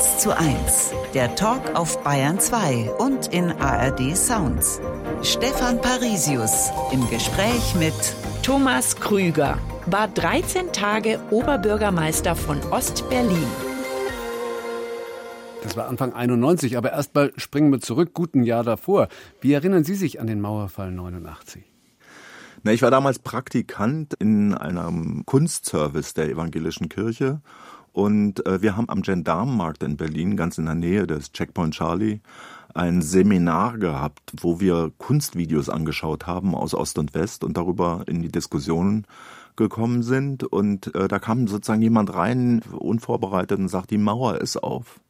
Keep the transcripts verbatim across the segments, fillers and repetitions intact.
eins zu eins, der Talk auf Bayern zwei und in A R D Sounds. Stefan Parisius im Gespräch mit Thomas Krüger war dreizehn Tage Oberbürgermeister von Ost-Berlin. Das war Anfang einundneunzig, aber erstmal springen wir zurück, gut ein Jahr davor. Wie erinnern Sie sich an den Mauerfall neunundachtzig? Na, ich war damals Praktikant in einem Kunstservice der evangelischen Kirche und äh, wir haben am Gendarmenmarkt in Berlin, ganz in der Nähe des Checkpoint Charlie, ein Seminar gehabt, wo wir Kunstvideos angeschaut haben aus Ost und West und darüber in die Diskussion gekommen sind. Und äh, da kam sozusagen jemand rein, unvorbereitet, und sagt, die Mauer ist auf.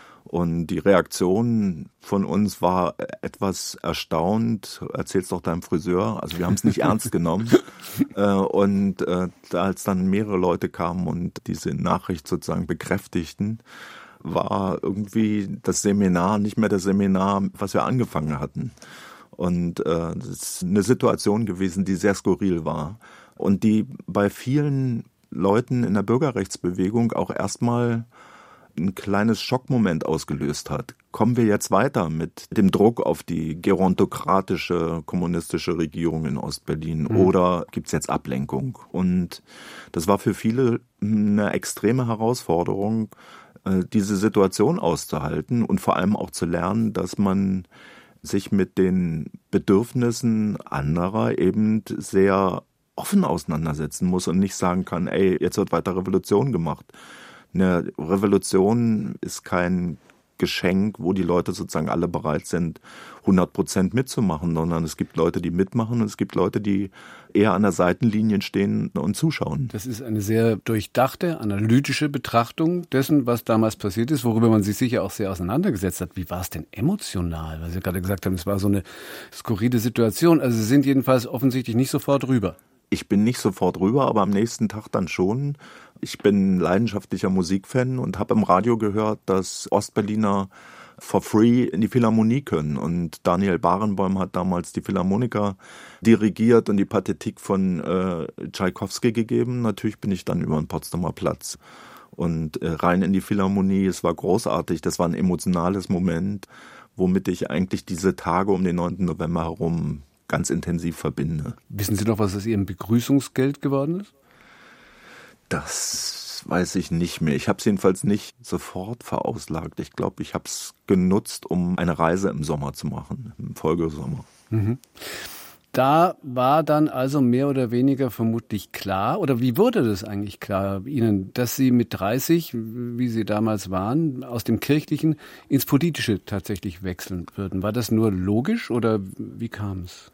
Und die Reaktion von uns war etwas erstaunt. Erzähl's doch deinem Friseur. Also wir haben es nicht ernst genommen. Äh, und äh, als dann mehrere Leute kamen und diese Nachricht sozusagen bekräftigten, war irgendwie das Seminar nicht mehr das Seminar, was wir angefangen hatten. Und äh, das ist eine Situation gewesen, die sehr skurril war und die bei vielen Leuten in der Bürgerrechtsbewegung auch erstmal ein kleines Schockmoment ausgelöst hat. Kommen wir jetzt weiter mit dem Druck auf die gerontokratische kommunistische Regierung in Ostberlin mhm. oder gibt's jetzt Ablenkung? Und das war für viele eine extreme Herausforderung, diese Situation auszuhalten und vor allem auch zu lernen, dass man sich mit den Bedürfnissen anderer eben sehr offen auseinandersetzen muss und nicht sagen kann, ey, jetzt wird weiter Revolution gemacht. Eine Revolution ist kein Geschenk, wo die Leute sozusagen alle bereit sind, hundert Prozent mitzumachen, sondern es gibt Leute, die mitmachen und es gibt Leute, die eher an der Seitenlinie stehen und zuschauen. Das ist eine sehr durchdachte, analytische Betrachtung dessen, was damals passiert ist, worüber man sich sicher auch sehr auseinandergesetzt hat. Wie war es denn emotional? Weil Sie gerade gesagt haben, es war so eine skurrile Situation. Also Sie sind jedenfalls offensichtlich nicht sofort rüber. Ich bin nicht sofort rüber, aber am nächsten Tag dann schon. Ich bin leidenschaftlicher Musikfan und habe im Radio gehört, dass Ostberliner for free in die Philharmonie können. Und Daniel Barenboim hat damals die Philharmoniker dirigiert und die Pathetik von äh, Tschaikowski gegeben. Natürlich bin ich dann über den Potsdamer Platz und äh, rein in die Philharmonie. Es war großartig, das war ein emotionales Moment, womit ich eigentlich diese Tage um den neunten November herum ganz intensiv verbinde. Wissen Sie noch, was aus Ihrem Begrüßungsgeld geworden ist? Das weiß ich nicht mehr. Ich habe es jedenfalls nicht sofort verauslagt. Ich glaube, ich habe es genutzt, um eine Reise im Sommer zu machen, im Folgesommer. Mhm. Da war dann also mehr oder weniger vermutlich klar, oder wie wurde das eigentlich klar Ihnen, dass Sie mit dreißig, wie Sie damals waren, aus dem Kirchlichen ins Politische tatsächlich wechseln würden? War das nur logisch oder wie kam es?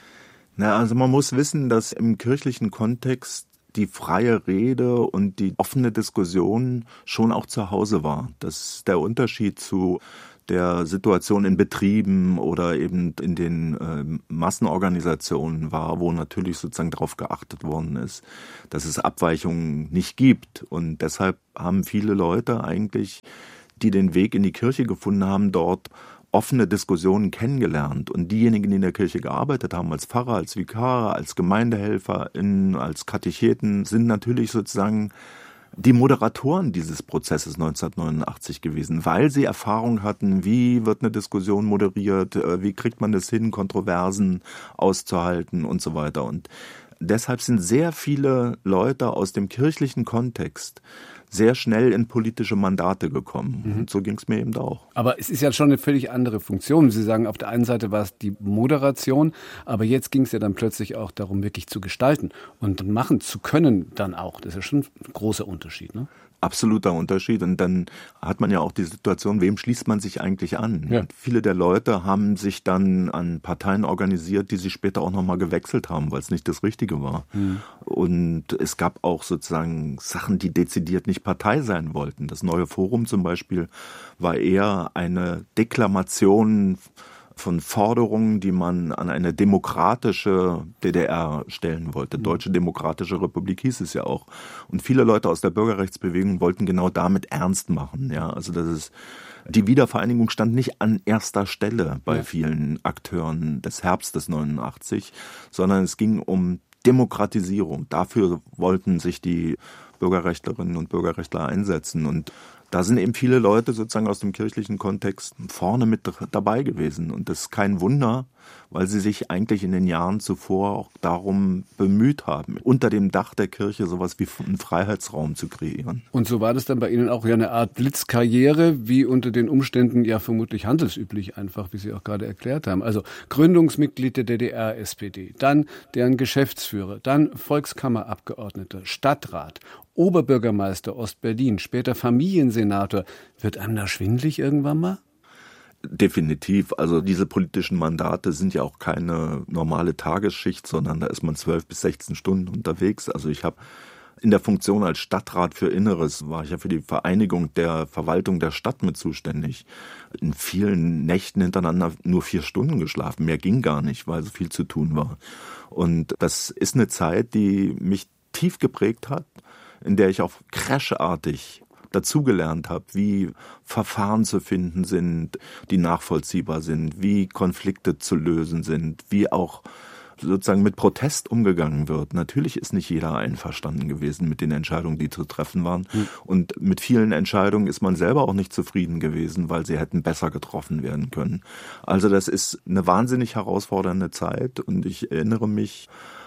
Na, also man muss wissen, dass im kirchlichen Kontext die freie Rede und die offene Diskussion schon auch zu Hause war. Das ist der Unterschied zu der Situation in Betrieben oder eben in den äh, Massenorganisationen war, wo natürlich sozusagen darauf geachtet worden ist, dass es Abweichungen nicht gibt. Und deshalb haben viele Leute eigentlich, die den Weg in die Kirche gefunden haben, dort offene Diskussionen kennengelernt. Und diejenigen, die in der Kirche gearbeitet haben, als Pfarrer, als Vikare, als GemeindehelferInnen, als Katecheten, sind natürlich sozusagen die Moderatoren dieses Prozesses neunzehnhundertneunundachtzig gewesen, weil sie Erfahrung hatten, wie wird eine Diskussion moderiert, wie kriegt man das hin, Kontroversen auszuhalten und so weiter. Und deshalb sind sehr viele Leute aus dem kirchlichen Kontext sehr schnell in politische Mandate gekommen. Mhm. Und so ging es mir eben auch. Aber es ist ja schon eine völlig andere Funktion. Sie sagen, auf der einen Seite war es die Moderation, aber jetzt ging es ja dann plötzlich auch darum, wirklich zu gestalten und machen zu können dann auch. Das ist ja schon ein großer Unterschied, ne? Absoluter Unterschied. Und dann hat man ja auch die Situation, wem schließt man sich eigentlich an? Ja. Viele der Leute haben sich dann an Parteien organisiert, die sie später auch nochmal gewechselt haben, weil es nicht das Richtige war. Mhm. Und es gab auch sozusagen Sachen, die dezidiert nicht Partei sein wollten. Das neue Forum zum Beispiel war eher eine Deklamation von Forderungen, die man an eine demokratische D D R stellen wollte. Deutsche Demokratische Republik hieß es ja auch. Und viele Leute aus der Bürgerrechtsbewegung wollten genau damit ernst machen. Ja, also das ist, die Wiedervereinigung stand nicht an erster Stelle bei ja. vielen Akteuren des Herbstes neunundachtzig, sondern es ging um Demokratisierung. Dafür wollten sich die Bürgerrechtlerinnen und Bürgerrechtler einsetzen. Und da sind eben viele Leute sozusagen aus dem kirchlichen Kontext vorne mit dabei gewesen. Und das ist kein Wunder, weil sie sich eigentlich in den Jahren zuvor auch darum bemüht haben, unter dem Dach der Kirche sowas wie einen Freiheitsraum zu kreieren. Und so war das dann bei Ihnen auch ja eine Art Blitzkarriere, wie unter den Umständen ja vermutlich handelsüblich einfach, wie Sie auch gerade erklärt haben. Also Gründungsmitglied der D D R-S P D, dann deren Geschäftsführer, dann Volkskammerabgeordneter, Stadtrat, Oberbürgermeister Ostberlin, später Familiensenator. Wird einem da schwindelig irgendwann mal? Definitiv. Also diese politischen Mandate sind ja auch keine normale Tagesschicht, sondern da ist man zwölf bis sechzehn Stunden unterwegs. Also ich habe in der Funktion als Stadtrat für Inneres, war ich ja für die Vereinigung der Verwaltung der Stadt mit zuständig. In vielen Nächten hintereinander nur vier Stunden geschlafen. Mehr ging gar nicht, weil so viel zu tun war. Und das ist eine Zeit, die mich tief geprägt hat, in der ich auch crashartig dazugelernt habe, wie Verfahren zu finden sind, die nachvollziehbar sind, wie Konflikte zu lösen sind, wie auch sozusagen mit Protest umgegangen wird. Natürlich ist nicht jeder einverstanden gewesen mit den Entscheidungen, die zu treffen waren. Mhm. Und mit vielen Entscheidungen ist man selber auch nicht zufrieden gewesen, weil sie hätten besser getroffen werden können. Also das ist eine wahnsinnig herausfordernde Zeit und ich erinnere mich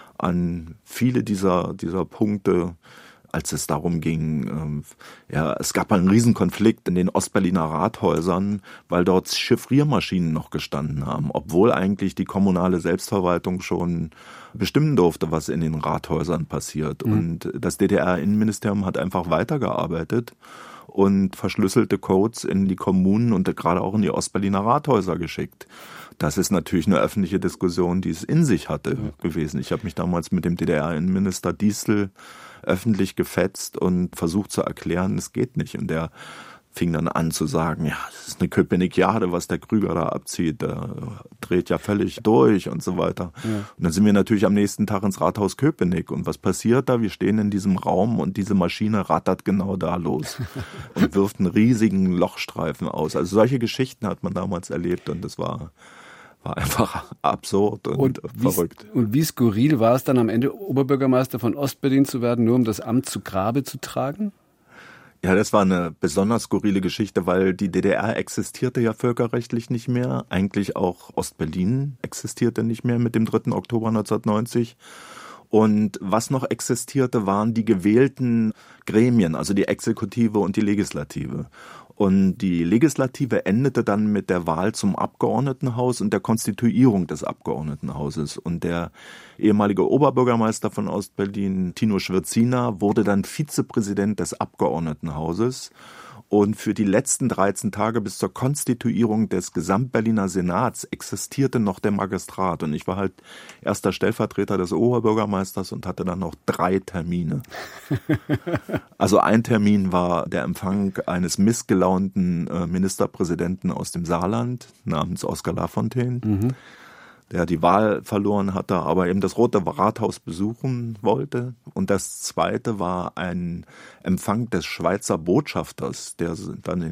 an viele dieser, dieser Punkte, als es darum ging, ähm, ja, es gab einen Riesenkonflikt in den Ostberliner Rathäusern, weil dort Chiffriermaschinen noch gestanden haben, obwohl eigentlich die kommunale Selbstverwaltung schon bestimmen durfte, was in den Rathäusern passiert. Mhm. Und das D D R-Innenministerium hat einfach weitergearbeitet und verschlüsselte Codes in die Kommunen und gerade auch in die Ostberliner Rathäuser geschickt. Das ist natürlich eine öffentliche Diskussion, die es in sich hatte, ja. gewesen. Ich habe mich damals mit dem D D R-Innenminister Diestel öffentlich gefetzt und versucht zu erklären, es geht nicht. Und der fing dann an zu sagen, ja, das ist eine Köpenikiade, was der Krüger da abzieht, der dreht ja völlig durch und so weiter. Ja. Und dann sind wir natürlich am nächsten Tag ins Rathaus Köpenick. Und was passiert da? Wir stehen in diesem Raum und diese Maschine rattert genau da los und wirft einen riesigen Lochstreifen aus. Also solche Geschichten hat man damals erlebt und das war... war einfach absurd und, und verrückt. Und wie skurril war es dann am Ende, Oberbürgermeister von Ostberlin zu werden, nur um das Amt zu Grabe zu tragen? Ja, das war eine besonders skurrile Geschichte, weil die D D R existierte ja völkerrechtlich nicht mehr. Eigentlich auch Ostberlin existierte nicht mehr mit dem dritten Oktober neunzehnhundertneunzig. Und was noch existierte, waren die gewählten Gremien, also die Exekutive und die Legislative. Und die Legislative endete dann mit der Wahl zum Abgeordnetenhaus und der Konstituierung des Abgeordnetenhauses. Und der ehemalige Oberbürgermeister von Ostberlin, Tino Schwirziner, wurde dann Vizepräsident des Abgeordnetenhauses. Und für die letzten dreizehn Tage bis zur Konstituierung des Gesamtberliner Senats existierte noch der Magistrat. Und ich war halt erster Stellvertreter des Oberbürgermeisters und hatte dann noch drei Termine. Also ein Termin war der Empfang eines missgelaunten Ministerpräsidenten aus dem Saarland namens Oskar Lafontaine. Mhm. Der die Wahl verloren hatte, aber eben das Rote Rathaus besuchen wollte. Und das zweite war ein Empfang des Schweizer Botschafters, der dann in